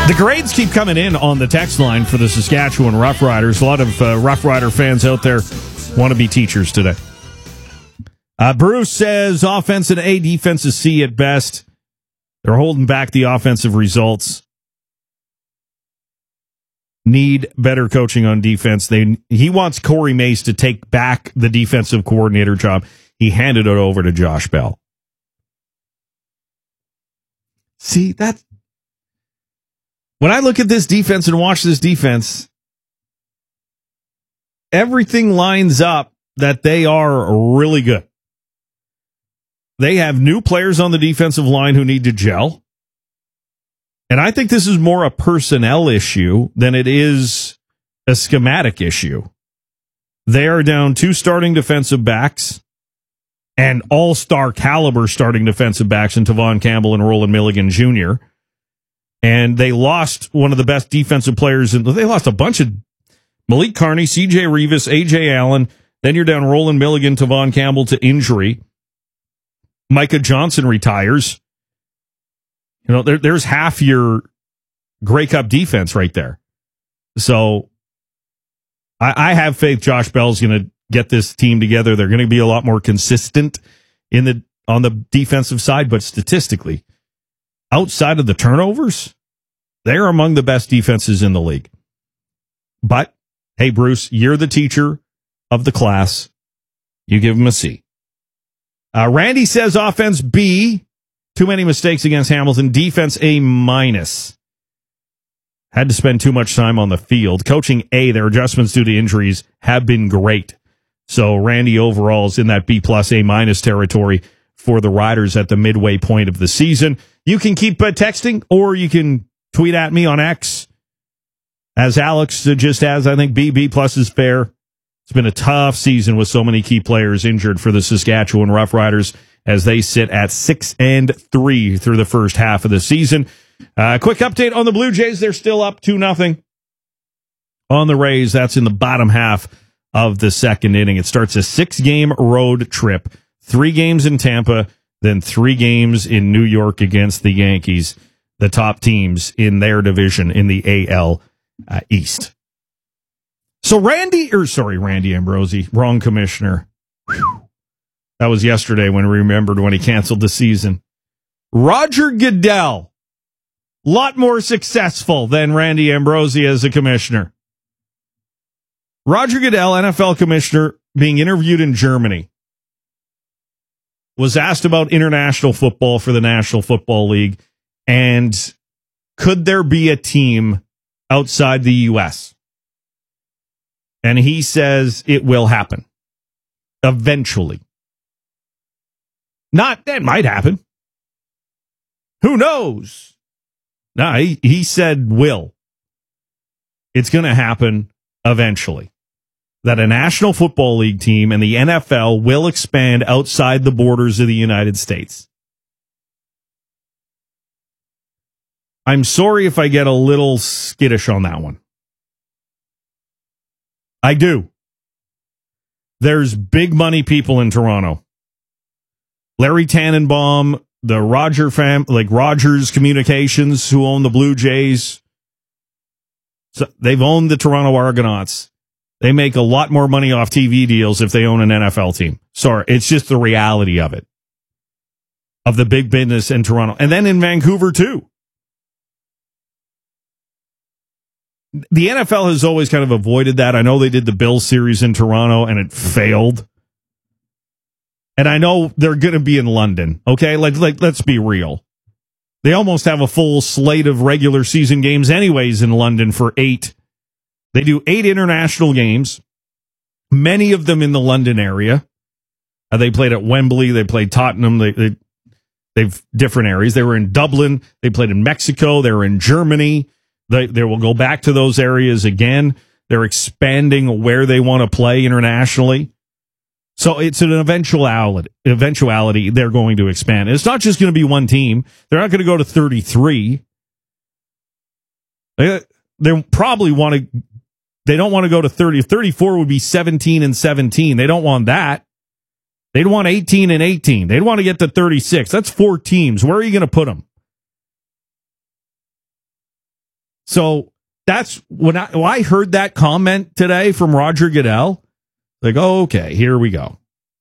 The grades keep coming in on the text line for the Saskatchewan Roughriders. A lot of Rough Rider fans out there want to be teachers today. Bruce says offense an A, defense a C at best. They're holding back the offensive results. Need better coaching on defense. He wants Corey Mace to take back the defensive coordinator job. He handed it over to Josh Bell. See, when I look at this defense and watch this defense, everything lines up that they are really good. They have new players on the defensive line who need to gel. And I think this is more a personnel issue than it is a schematic issue. They are down 2 starting defensive backs and all-star caliber starting defensive backs in Tavon Campbell and Roland Milligan Jr., and they lost one of the best defensive players. They lost a bunch of Malik Carney, C.J. Revis, A.J. Allen. Then you're down Roland Milligan, Tavon Campbell to injury. Micah Johnson retires. There's half your Grey Cup defense right there. So I have faith Josh Bell's going to get this team together. They're going to be a lot more consistent on the defensive side, but statistically, outside of the turnovers, they're among the best defenses in the league. But, hey, Bruce, you're the teacher of the class. You give them a C. Randy says offense B, too many mistakes against Hamilton. Defense A-. Had to spend too much time on the field. Coaching A, their adjustments due to injuries have been great. So Randy overall is in that B+, A- territory for the Riders at the midway point of the season. You can keep texting, or you can tweet at me on X. As Alex just has, I think B+ is fair. It's been a tough season with so many key players injured for the Saskatchewan Roughriders as they sit at 6-3 through the first half of the season. Quick update on the Blue Jays. They're still up 2-0 on the Rays. That's in the bottom half of the second inning. It starts a 6-game road trip, 3 games in Tampa, then 3 games in New York against the Yankees, the top teams in their division in the AL East. So Randy Ambrosie, wrong commissioner. Whew. That was yesterday when we remembered when he canceled the season. Roger Goodell, lot more successful than Randy Ambrosie as a commissioner. Roger Goodell, NFL commissioner, being interviewed in Germany, was asked about international football for the National Football League and could there be a team outside the U.S.? And he says it will happen eventually. That might happen. Who knows? No, he said will. It's going to happen eventually. That a National Football League team and the NFL will expand outside the borders of the United States. I'm sorry if I get a little skittish on that one. I do. There's big money people in Toronto. Larry Tannenbaum, the Rogers Communications, who own the Blue Jays. So they've owned the Toronto Argonauts. They make a lot more money off TV deals if they own an NFL team. Sorry, it's just the reality of it. Of the big business in Toronto. And then in Vancouver, too. The NFL has always kind of avoided that. I know they did the Bill series in Toronto, and it failed. And I know they're going to be in London. Okay, let's be real. They almost have a full slate of regular season games anyways in London for 8. They do 8 international games, many of them in the London area. They played at Wembley. They played Tottenham. They've different areas. They were in Dublin. They played in Mexico. They were in Germany. They will go back to those areas again. They're expanding where they want to play internationally. So it's an eventuality they're going to expand. It's not just going to be one team. They're not going to go to 33. They probably want to. They don't want to go to 30. 34 would be 17-17. They don't want that. They'd want 18-18. They'd want to get to 36. That's 4 teams. Where are you going to put them? So that's when I heard that comment today from Roger Goodell. Like, oh, okay, here we go.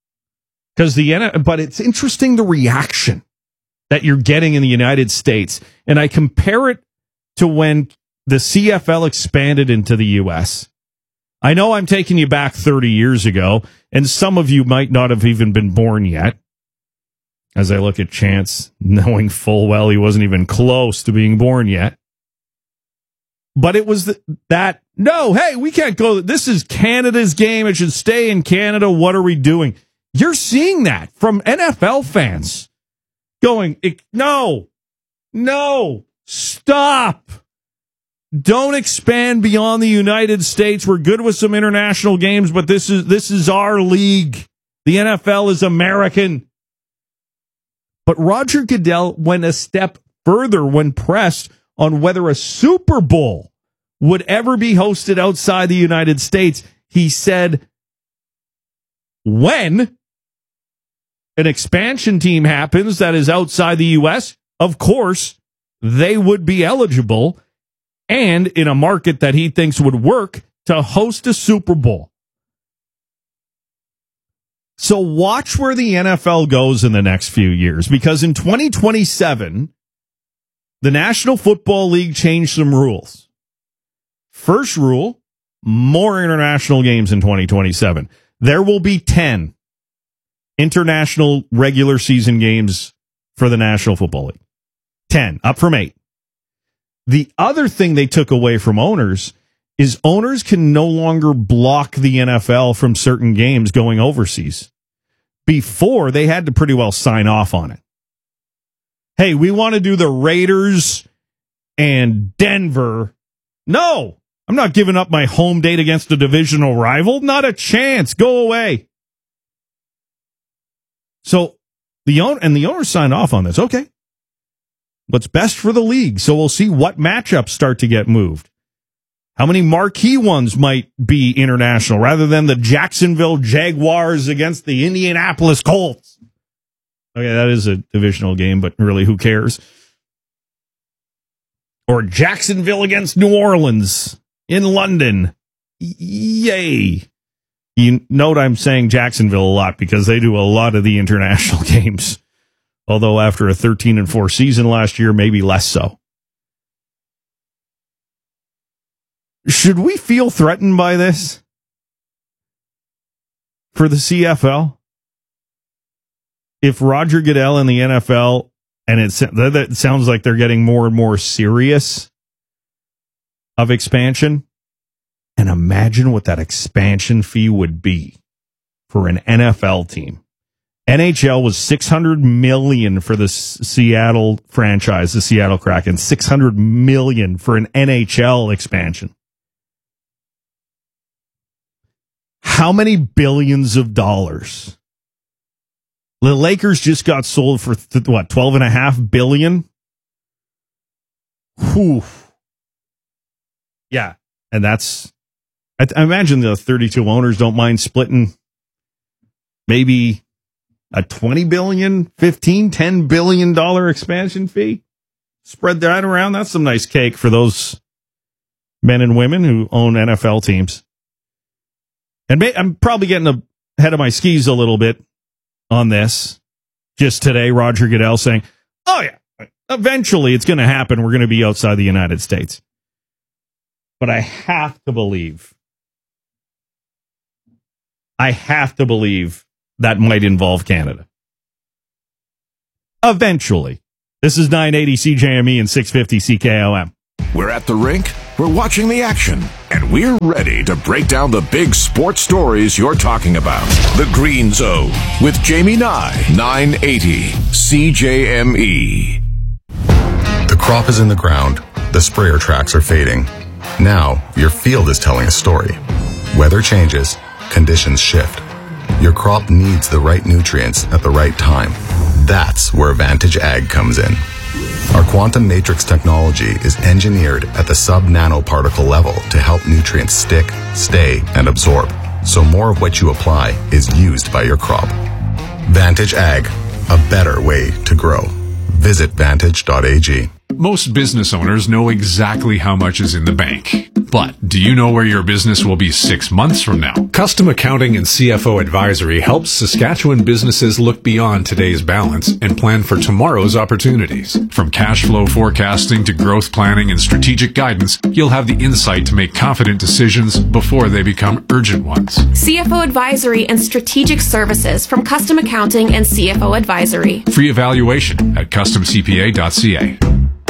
But it's interesting the reaction that you're getting in the United States. And I compare it to when the CFL expanded into the U.S. I know I'm taking you back 30 years ago, and some of you might not have even been born yet. As I look at Chance, knowing full well he wasn't even close to being born yet. But it was no, hey, we can't go. This is Canada's game. It should stay in Canada. What are we doing? You're seeing that from NFL fans going, no, stop. Don't expand beyond the United States. We're good with some international games, but this is our league. The NFL is American. But Roger Goodell went a step further when pressed on whether a Super Bowl would ever be hosted outside the United States. He said, when an expansion team happens that is outside the U.S., of course, they would be eligible and in a market that he thinks would work to host a Super Bowl. So watch where the NFL goes in the next few years, because in 2027, the National Football League changed some rules. First rule, more international games in 2027. There will be 10 international regular season games for the National Football League. 10, up from 8. The other thing they took away from owners is owners can no longer block the NFL from certain games going overseas. Before, they had to pretty well sign off on it. Hey, we want to do the Raiders and Denver. No, I'm not giving up my home date against a divisional rival. Not a chance. Go away. So the owners signed off on this. Okay. What's best for the league? So we'll see what matchups start to get moved. How many marquee ones might be international rather than the Jacksonville Jaguars against the Indianapolis Colts? Okay, that is a divisional game, but really, who cares? Or Jacksonville against New Orleans in London. Yay. You note I'm saying Jacksonville a lot because they do a lot of the international games. Although after a 13-4 season last year, maybe less so. Should we feel threatened by this for the CFL? If Roger Goodell and the NFL, and that sounds like they're getting more and more serious of expansion, and imagine what that expansion fee would be for an NFL team. NHL was $600 million for the Seattle franchise, the Seattle Kraken, $600 million for an NHL expansion. How many billions of dollars? The Lakers just got sold for $12.5 billion? Whew. Yeah, and that's. I imagine the 32 owners don't mind splitting maybe a $20 billion, $15, $10 billion expansion fee. Spread that around. That's some nice cake for those men and women who own NFL teams. And I'm probably getting ahead of my skis a little bit on this. Just today, Roger Goodell saying, oh, yeah, eventually it's going to happen. We're going to be outside the United States. But I have to believe that might involve Canada. Eventually. This is 980 CJME and 650 CKOM. We're at the rink, we're watching the action, and we're ready to break down the big sports stories you're talking about. The Green Zone with Jamie Nye, 980 CJME. The crop is in the ground. The sprayer tracks are fading. Now, your field is telling a story. Weather changes, conditions shift. Your crop needs the right nutrients at the right time. That's where Vantage Ag comes in. Our quantum matrix technology is engineered at the sub-nanoparticle level to help nutrients stick, stay, and absorb, so more of what you apply is used by your crop. Vantage Ag, a better way to grow. Visit vantage.ag. Most business owners know exactly how much is in the bank. But do you know where your business will be 6 months from now? Custom Accounting and CFO Advisory helps Saskatchewan businesses look beyond today's balance and plan for tomorrow's opportunities. From cash flow forecasting to growth planning and strategic guidance, you'll have the insight to make confident decisions before they become urgent ones. CFO Advisory and Strategic Services from Custom Accounting and CFO Advisory. Free evaluation at customcpa.ca.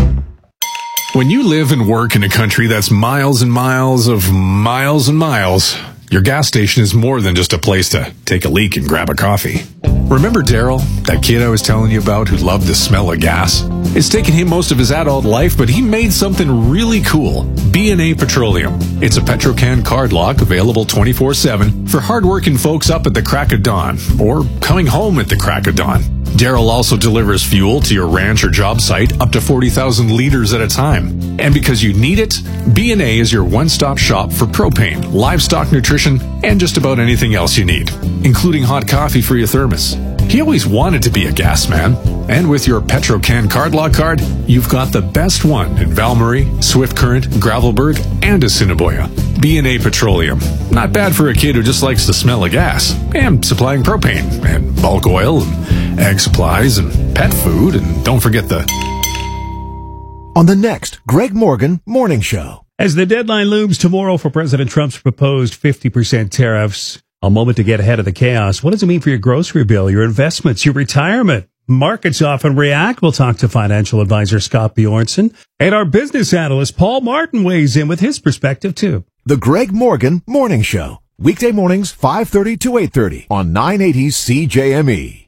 When you live and work in a country that's miles and miles of miles and miles, your gas station is more than just a place to take a leak and grab a coffee. Remember Daryl, that kid I was telling you about who loved the smell of gas? It's taken him most of his adult life, but he made something really cool. B&A Petroleum. It's a Petrocan card lock available 24/7 for hardworking folks up at the crack of dawn or coming home at the crack of dawn. Daryl also delivers fuel to your ranch or job site up to 40,000 liters at a time. And because you need it, B&A is your one-stop shop for propane, livestock nutrition, and just about anything else you need, including hot coffee for your thermos. He always wanted to be a gas man, and with your Petrocan card lock card, you've got the best one in Valmarie, Swift Current, Gravelburg, and Assiniboia. B&A Petroleum. Not bad for a kid who just likes the smell of gas, and supplying propane, and bulk oil, and egg supplies, and pet food, and don't forget the... On the next Greg Morgan Morning Show. As the deadline looms tomorrow for President Trump's proposed 50% tariffs, a moment to get ahead of the chaos. What does it mean for your grocery bill, your investments, your retirement? Markets often react. We'll talk to financial advisor Scott Bjornson, and our business analyst Paul Martin weighs in with his perspective too. The Greg Morgan Morning Show. Weekday mornings 5:30 to 8:30 on 980 CJME.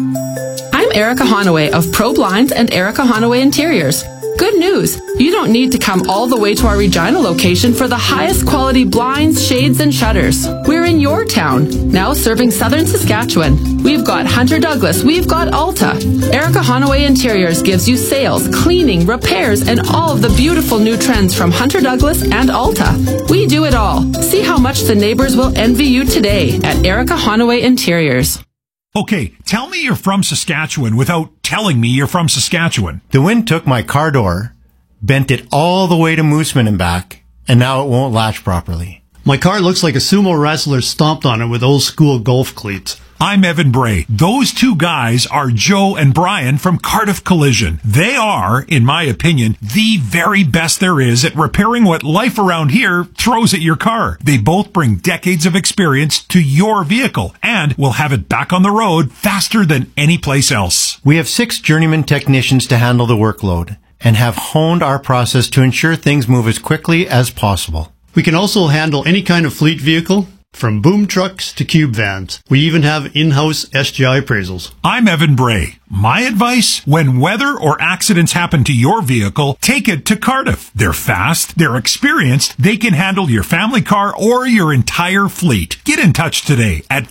I'm Erica Honaway of Pro Blinds and Erica Honaway Interiors. Good news! You don't need to come all the way to our Regina location for the highest quality blinds, shades, and shutters. We're in your town, now serving southern Saskatchewan. We've got Hunter Douglas, we've got Alta. Erica Honaway Interiors gives you sales, cleaning, repairs, and all of the beautiful new trends from Hunter Douglas and Alta. We do it all. See how much the neighbors will envy you today at Erica Honaway Interiors. Okay, tell me you're from Saskatchewan without telling me you're from Saskatchewan. The wind took my car door, bent it all the way to Mooseman and back, and now it won't latch properly. My car looks like a sumo wrestler stomped on it with old school golf cleats. I'm Evan Bray. Those two guys are Joe and Brian from Cardiff Collision. They are, in my opinion, the very best there is at repairing what life around here throws at your car. They both bring decades of experience to your vehicle and will have it back on the road faster than any place else. We have 6 journeyman technicians to handle the workload and have honed our process to ensure things move as quickly as possible. We can also handle any kind of fleet vehicle, from boom trucks to cube vans. We even have in-house SGI appraisals. I'm Evan Bray. My advice, when weather or accidents happen to your vehicle, take it to Cardiff. They're fast, they're experienced, they can handle your family car or your entire fleet. Get in touch today at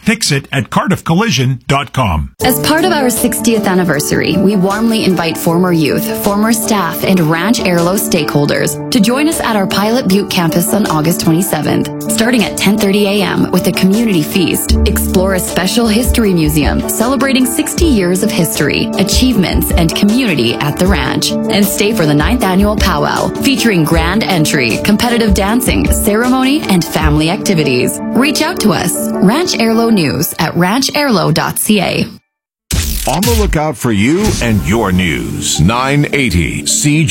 fixit@cardiffcollision.com. As part of our 60th anniversary, we warmly invite former youth, former staff, and Ranch Airlo stakeholders to join us at our Pilot Butte campus on August 27th, starting at 10:30 a.m. with a community feast. Explore a special history museum celebrating 60 years of history, achievements, and community at the ranch. And stay for the 9th annual powwow, featuring grand entry, competitive dancing, ceremony, and family activities. Reach out to us, Ranch Airlo News at ranchairlo.ca. On the lookout for you and your news. 980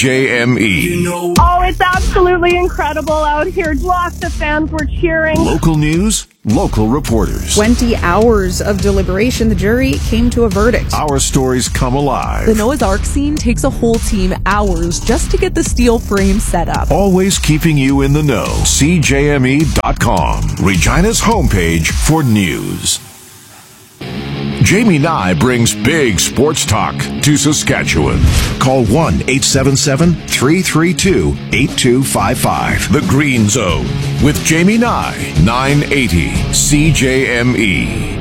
CJME. Oh, it's absolutely incredible out here. Lots of fans were cheering. Local news, local reporters. 20 hours of deliberation, the jury came to a verdict. Our stories come alive. The Noah's Ark scene takes a whole team hours just to get the steel frame set up. Always keeping you in the know. CJME.com. Regina's homepage for news. Jamie Nye brings big sports talk to Saskatchewan. Call 1-877-332-8255. The Green Zone with Jamie Nye, 980 CJME.